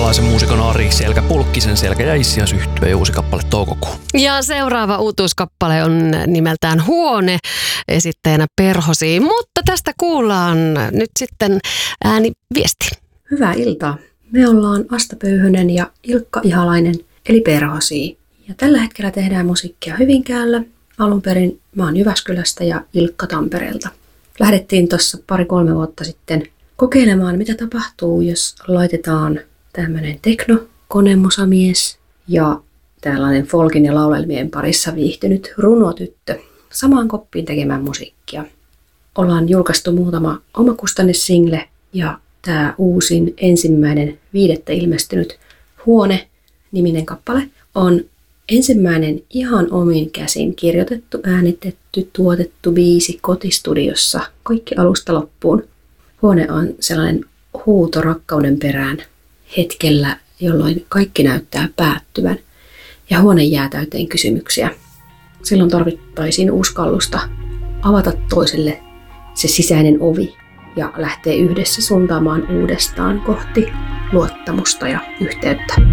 suomalaisen muusikon Ari Selkä, Pulkkisen Selkä ja Issias yhtye ja uusi kappale Toukokuu. Ja seuraava uutuuskappale on nimeltään Huone, esittäjänä Perhosi. Mutta tästä kuullaan nyt sitten ääniviesti. Hyvää iltaa. Me ollaan Asta Pöyhönen ja Ilkka Ihalainen eli Perhosi. Ja tällä hetkellä tehdään musiikkia Hyvinkäällä. Alun perin mä oon Jyväskylästä ja Ilkka Tampereelta. Lähdettiin tuossa 2-3 vuotta sitten kokeilemaan, mitä tapahtuu, jos laitetaan tämmöinen tekno-konemusamies ja tällainen folkin ja laulelmien parissa viihtynyt runotyttö samaan koppiin tekemään musiikkia. Ollaan julkaistu muutama omakustannesingle ja tämä uusin ensimmäinen 5. ilmestynyt Huone-niminen kappale on ensimmäinen ihan omin käsin kirjoitettu, äänitetty, tuotettu biisi kotistudiossa, kaikki alusta loppuun. Huone on sellainen huuto rakkauden perään hetkellä, jolloin kaikki näyttää päättyvän ja huone jää täyteen kysymyksiä. Silloin tarvittaisiin uskallusta avata toiselle se sisäinen ovi ja lähteä yhdessä suuntaamaan uudestaan kohti luottamusta ja yhteyttä.